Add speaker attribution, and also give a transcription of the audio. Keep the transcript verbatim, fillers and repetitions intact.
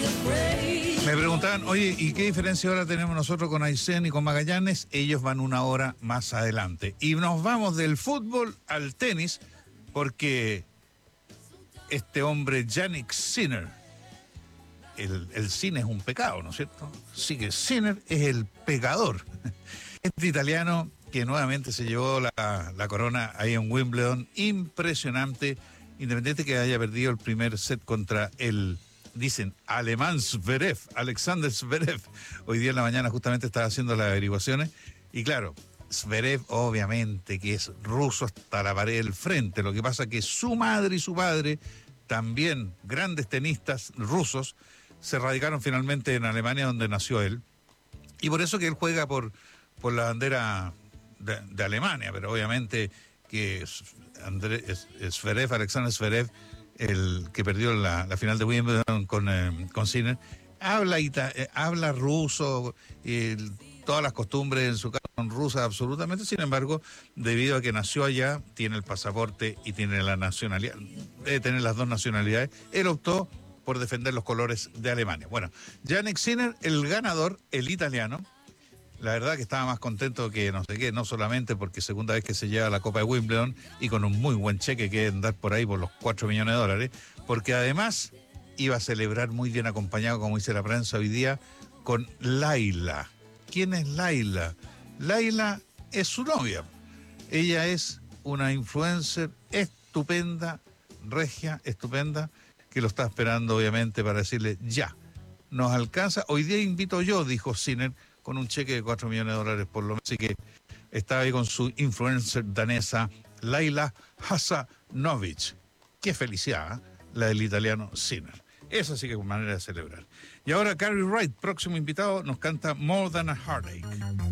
Speaker 1: Me preguntaban, oye, ¿y qué diferencia ahora tenemos nosotros con Aysén y con Magallanes? Ellos van una hora más adelante. Y nos vamos del fútbol al tenis, porque este hombre, Jannik Sinner, el, el cine es un pecado, ¿no es cierto? Sí que Sinner es el pecador. Este italiano que nuevamente se llevó la, la corona ahí en Wimbledon, impresionante, independiente que haya perdido el primer set contra el, dicen, alemán Zverev, Alexander Zverev. Hoy día en la mañana justamente estaba haciendo las averiguaciones y claro, Zverev obviamente que es ruso hasta la pared del frente. Lo que pasa que su madre y su padre, también grandes tenistas rusos, se radicaron finalmente en Alemania, donde nació él. Y por eso que él juega por, por la bandera de, de Alemania, pero obviamente que André, Zverev, Alexander Zverev, el que perdió la, la final de Wimbledon con, eh, con Sinner, habla, ita, eh, habla ruso, y todas las costumbres en su casa son rusas absolutamente. Sin embargo, debido a que nació allá, tiene el pasaporte y tiene la nacionalidad, debe tener las dos nacionalidades, él optó por defender los colores de Alemania. Bueno, Jannik Sinner, el ganador, el italiano, la verdad que estaba más contento que no sé qué, no solamente porque segunda vez que se lleva la Copa de Wimbledon y con un muy buen cheque que deben dar por ahí por los cuatro millones de dólares, porque además iba a celebrar muy bien acompañado, como dice la prensa hoy día, con Laila. ¿Quién es Laila? Laila es su novia. Ella es una influencer estupenda, regia, estupenda, que lo está esperando obviamente para decirle, ya, nos alcanza. Hoy día invito yo, dijo Sinner, con un cheque de cuatro millones de dólares por lo menos. Así que está ahí con su influencer danesa, Laila Hasanovic. Qué felicidad, ¿eh? La del italiano Sinner. Esa sí que es manera de celebrar. Y ahora Carrie Wright, próximo invitado, nos canta More Than a Heartache.